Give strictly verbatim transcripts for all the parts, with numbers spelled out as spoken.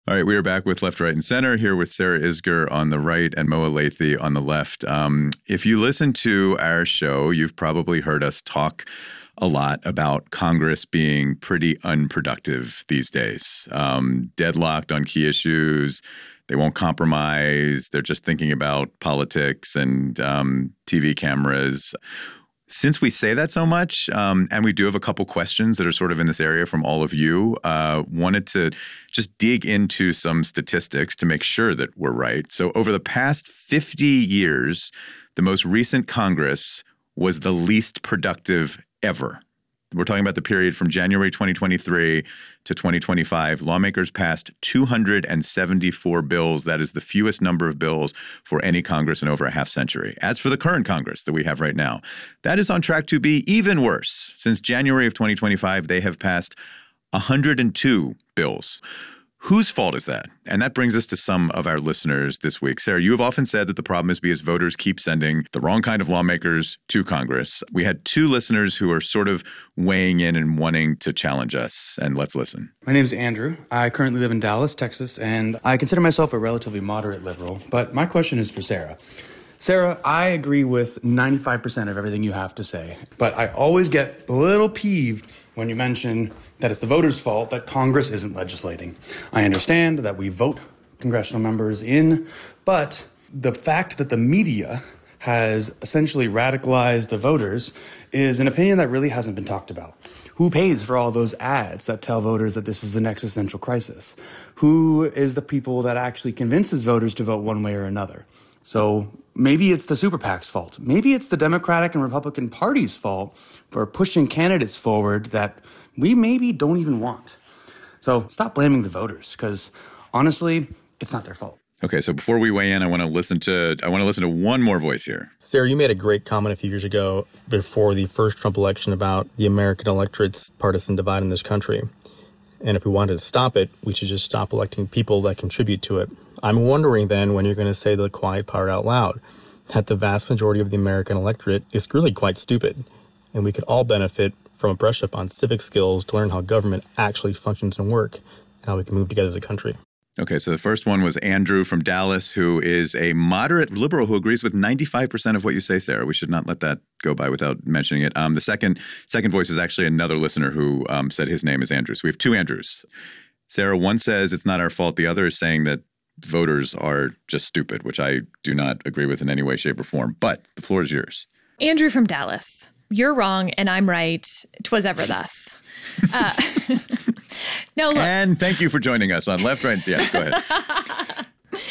All right, we are back with Left, Right, and Center here with Sarah Isgur on the right and Moa Lathey on the left. Um, if you listen to our show, you've probably heard us talk a lot about Congress being pretty unproductive these days, um, deadlocked on key issues. They won't compromise. They're just thinking about politics and um, T V cameras. Since we say that so much, um, and we do have a couple questions that are sort of in this area from all of you, uh, wanted to just dig into some statistics to make sure that we're right. So over the past fifty years, the most recent Congress was the least productive ever. We're talking about the period from January twenty twenty-three to twenty twenty-five. Lawmakers passed two hundred seventy-four bills. That is the fewest number of bills for any Congress in over a half century. As for the current Congress that we have right now, that is on track to be even worse. Since January of twenty twenty-five, they have passed one hundred two bills. Whose fault is that? And that brings us to some of our listeners this week. Sarah, you have often said that the problem is because voters keep sending the wrong kind of lawmakers to Congress. We had two listeners who are sort of weighing in and wanting to challenge us. And let's listen. My name is Andrew. I currently live in Dallas, Texas, and I consider myself a relatively moderate liberal. But my question is for Sarah. Sarah, I agree with ninety-five percent of everything you have to say, but I always get a little peeved when you mention that it's the voters' fault that Congress isn't legislating. I understand that we vote congressional members in, but the fact that the media has essentially radicalized the voters is an opinion that really hasn't been talked about. Who pays for all those ads that tell voters that this is an existential crisis? Who is the people that actually convinces voters to vote one way or another? So maybe it's the super PAC's fault. Maybe it's the Democratic and Republican party's fault for pushing candidates forward that we maybe don't even want. So stop blaming the voters, because honestly, it's not their fault. Okay, so before we weigh in, I want to listen to I want to listen to one more voice here. Sarah, you made a great comment a few years ago before the first Trump election about the American electorate's partisan divide in this country. And if we wanted to stop it, we should just stop electing people that contribute to it. I'm wondering then when you're going to say the quiet part out loud, that the vast majority of the American electorate is really quite stupid. And we could all benefit from a brush up on civic skills to learn how government actually functions and work, and how we can move together as a country. Okay, so the first one was Andrew from Dallas, who is a moderate liberal who agrees with ninety-five percent of what you say, Sarah. We should not let that go by without mentioning it. Um, the second second voice is actually another listener who um, said his name is Andrew. So we have two Andrews. Sarah, one says it's not our fault. The other is saying that voters are just stupid, which I do not agree with in any way, shape, or form. But the floor is yours. Andrew from Dallas. You're wrong, and I'm right. 'Twas ever thus. Uh, no, look. And thank you for joining us on Left, Right, yeah, go ahead.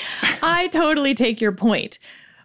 I totally take your point.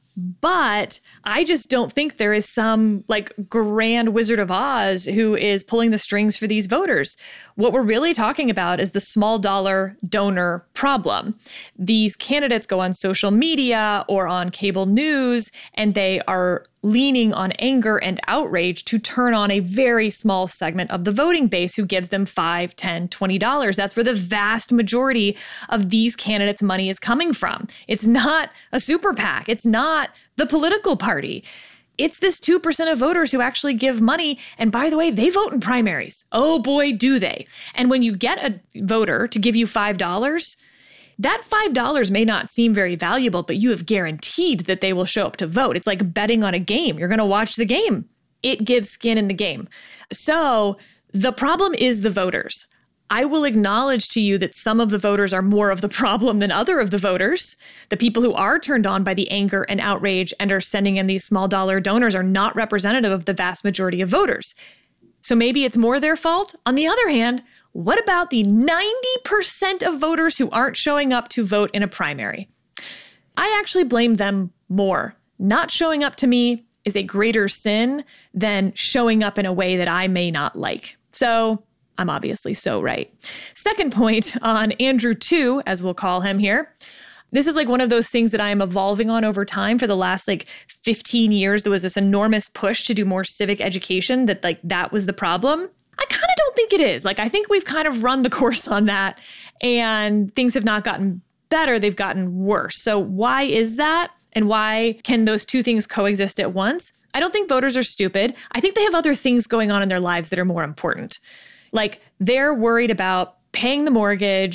But I just don't think there is some like grand Wizard of Oz who is pulling the strings for these voters. What we're really talking about is the small dollar donor problem. These candidates go on social media or on cable news, and they are leaning on anger and outrage to turn on a very small segment of the voting base who gives them five, ten, twenty dollars. That's where the vast majority of these candidates' money is coming from. It's not a super PAC. It's not the political party. It's this two percent of voters who actually give money. And by the way, they vote in primaries. Oh boy, do they. And when you get a voter to give you five dollars, that five dollars may not seem very valuable, but you have guaranteed that they will show up to vote. It's like betting on a game. You're going to watch the game. It gives skin in the game. So the problem is the voters. I will acknowledge to you that some of the voters are more of the problem than other of the voters. The people who are turned on by the anger and outrage and are sending in these small dollar donors are not representative of the vast majority of voters. So maybe it's more their fault. On the other hand, what about the ninety percent of voters who aren't showing up to vote in a primary? I actually blame them more. Not showing up to me is a greater sin than showing up in a way that I may not like. So I'm obviously so right. Second point on Andrew two, as we'll call him here. This is like one of those things that I am evolving on over time. For the last like fifteen years, there was this enormous push to do more civic education, that like that was the problem. I kind of don't think it is. Like, I think we've kind of run the course on that, and things have not gotten better. They've gotten worse. So why is that? And why can those two things coexist at once? I don't think voters are stupid. I think they have other things going on in their lives that are more important. Like, they're worried about paying the mortgage,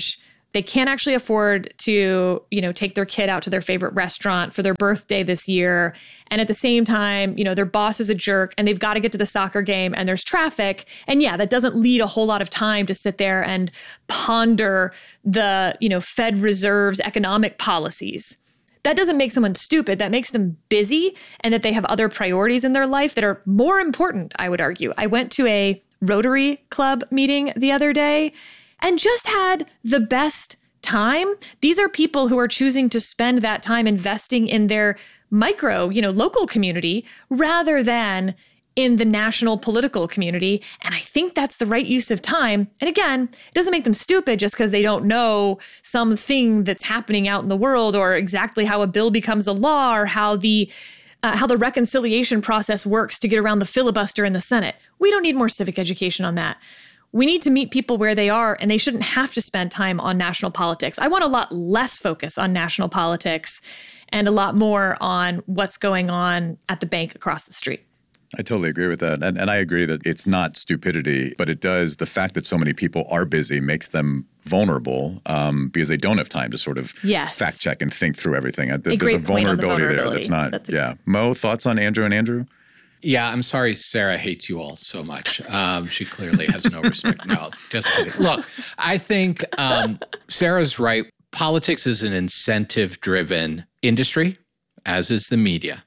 They can't actually afford to, you know, take their kid out to their favorite restaurant for their birthday this year. And at the same time, you know, their boss is a jerk and they've got to get to the soccer game and there's traffic. And yeah, that doesn't lead a whole lot of time to sit there and ponder the, you know, Fed Reserve's economic policies. That doesn't make someone stupid. That makes them busy and that they have other priorities in their life that are more important, I would argue. I went to a Rotary Club meeting the other day and just had the best time. These are people who are choosing to spend that time investing in their micro, you know, local community rather than in the national political community. And I think that's the right use of time. And again, it doesn't make them stupid just because they don't know something that's happening out in the world or exactly how a bill becomes a law or how the uh, how the reconciliation process works to get around the filibuster in the Senate. We don't need more civic education on that. We need to meet people where they are, and they shouldn't have to spend time on national politics. I want a lot less focus on national politics and a lot more on what's going on at the bank across the street. I totally agree with that. And, and I agree that it's not stupidity, but it does, the fact that so many people are busy makes them vulnerable um, because they don't have time to sort of yes. fact check and think through everything. A There's great a vulnerability, point on the vulnerability there that's not, that's a- yeah. Mo, thoughts on Andrew and Andrew? Yeah, I'm sorry Sarah hates you all so much. Um, she clearly has no respect. No, just kidding. Look, I think um, Sarah's right. Politics is an incentive-driven industry, as is the media.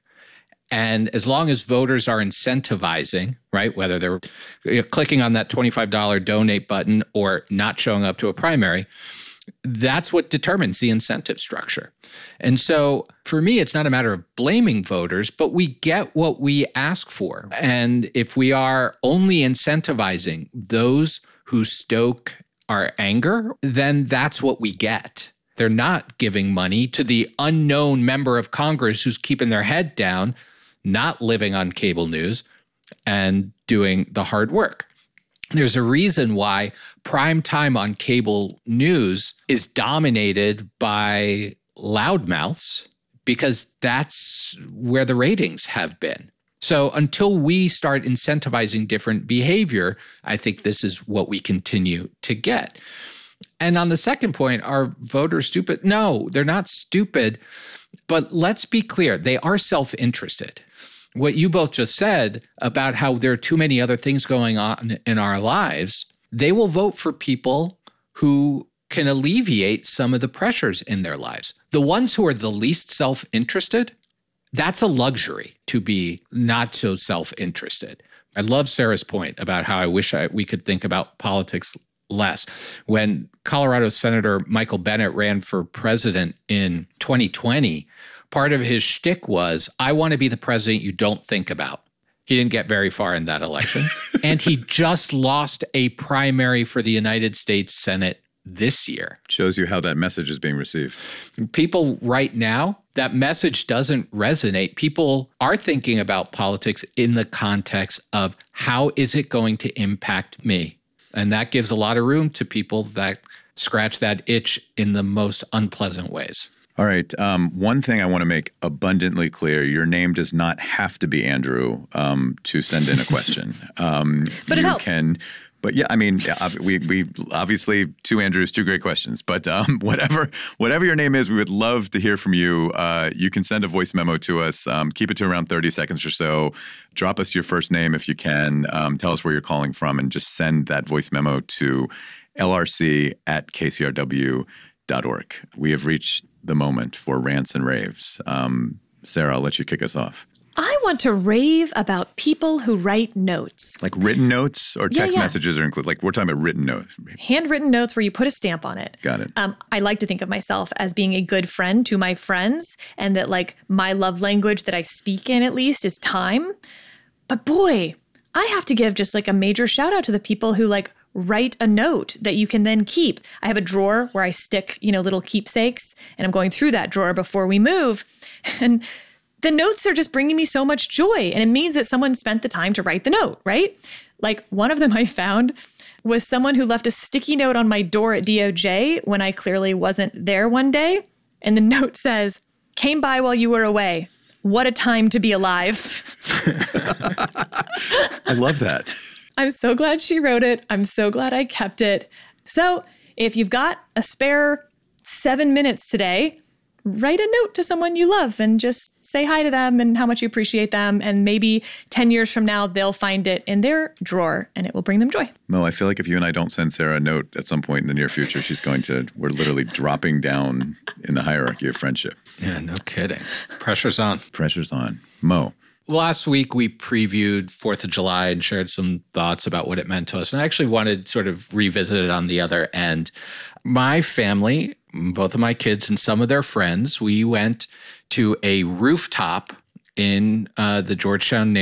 And as long as voters are incentivizing, right, whether they're clicking on that twenty-five dollars donate button or not showing up to a primary, that's what determines the incentive structure. And so for me, it's not a matter of blaming voters, but we get what we ask for. And if we are only incentivizing those who stoke our anger, then that's what we get. They're not giving money to the unknown member of Congress who's keeping their head down, not living on cable news, and doing the hard work. There's a reason why prime time on cable news is dominated by loudmouths, because that's where the ratings have been. So until we start incentivizing different behavior, I think this is what we continue to get. And on the second point, are voters stupid? No, they're not stupid. But let's be clear, they are self-interested. What you both just said about how there are too many other things going on in our lives, they will vote for people who can alleviate some of the pressures in their lives. The ones who are the least self-interested, that's a luxury to be not so self-interested. I love Sarah's point about how I wish I, we could think about politics less. When Colorado Senator Michael Bennet ran for president in twenty twenty, part of his shtick was, I want to be the president you don't think about. He didn't get very far in that election. And he just lost a primary for the United States Senate this year. Shows you how that message is being received. People right now, that message doesn't resonate. People are thinking about politics in the context of how is it going to impact me? And that gives a lot of room to people that scratch that itch in the most unpleasant ways. All right. Um, one thing I want to make abundantly clear, your name does not have to be Andrew um, to send in a question. Um, but it you helps. Can, but yeah, I mean, yeah, we we obviously, two Andrews, two great questions. But um, whatever whatever your name is, we would love to hear from you. Uh, you can send a voice memo to us. Um, keep it to around thirty seconds or so. Drop us your first name if you can. Um, tell us where you're calling from and just send that voice memo to L R C at K C R W dot org. We have reached the moment for rants and raves. Um, Sarah, I'll let you kick us off. I want to rave about people who write notes. Like written notes or text yeah, yeah. messages are included? Like we're talking about written notes. Handwritten notes where you put a stamp on it. Got it. Um, I like to think of myself as being a good friend to my friends, and that like my love language that I speak in at least is time. But boy, I have to give just like a major shout out to the people who like write a note that you can then keep. I have a drawer where I stick, you know, little keepsakes, and I'm going through that drawer before we move. And the notes are just bringing me so much joy. And it means that someone spent the time to write the note, right? Like one of them I found was someone who left a sticky note on my door at D O J when I clearly wasn't there one day. And the note says, "Came by while you were away. What a time to be alive." I love that. I'm so glad she wrote it. I'm so glad I kept it. So if you've got a spare seven minutes today, write a note to someone you love and just say hi to them and how much you appreciate them. And maybe ten years from now, they'll find it in their drawer and it will bring them joy. Mo, I feel like if you and I don't send Sarah a note at some point in the near future, she's going to, we're literally dropping down in the hierarchy of friendship. Yeah, no kidding. Pressure's on. Pressure's on. Mo. Last week, we previewed fourth of July and shared some thoughts about what it meant to us. And I actually wanted to sort of revisit it on the other end. My family, both of my kids and some of their friends, we went to a rooftop in uh, the Georgetown neighborhood